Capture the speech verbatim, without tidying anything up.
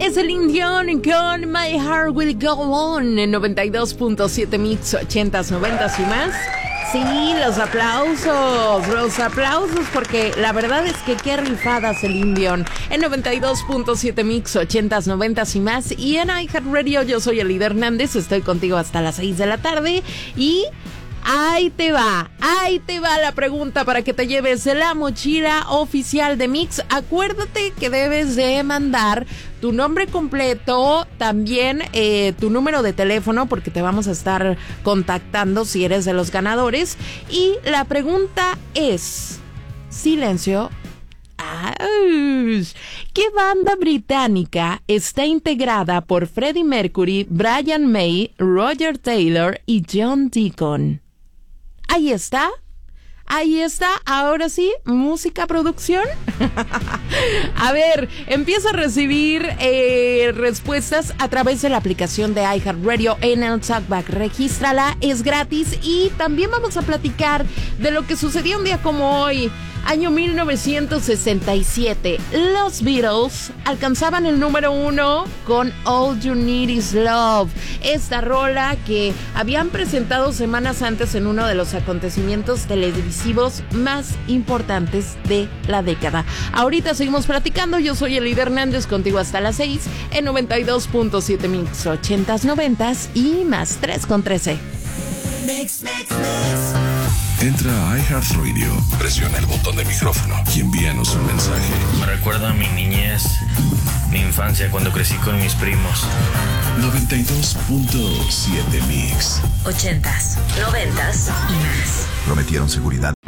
Es el Indión con My Heart Will Go On en noventa y dos punto siete Mix, ochentas, noventas y más. Sí, los aplausos, los aplausos, porque la verdad es que qué rifadas el Indión en noventa y dos punto siete Mix, ochentas, noventas y más. Y en iHeartRadio, yo soy Elida Hernández, estoy contigo hasta las seis de la tarde y... ahí te va, ahí te va la pregunta para que te lleves la mochila oficial de Mix. Acuérdate que debes de mandar tu nombre completo, también eh, tu número de teléfono, porque te vamos a estar contactando si eres de los ganadores. Y la pregunta es, silencio, ¿qué banda británica está integrada por Freddie Mercury, Brian May, Roger Taylor y John Deacon? Ahí está, ahí está, ahora sí, música, producción. A ver, empieza a recibir eh, respuestas a través de la aplicación de iHeartRadio en el Talkback. Regístrala, es gratis y también vamos a platicar de lo que sucedió un día como hoy. Año mil novecientos sesenta y siete, los Beatles alcanzaban el número uno con All You Need Is Love. Esta rola que habían presentado semanas antes en uno de los acontecimientos televisivos más importantes de la década. Ahorita seguimos platicando, yo soy Elida Hernández, contigo hasta las seis en noventa y dos punto siete Mix, ochentas, noventas y más, tres con trece. Mix, mix, mix. Entra a iHeartRadio, presiona el botón de micrófono y envíanos un mensaje. Me recuerda a mi niñez, mi infancia cuando crecí con mis primos. noventa y dos punto siete Mix. Ochentas, noventas y más. Prometieron seguridad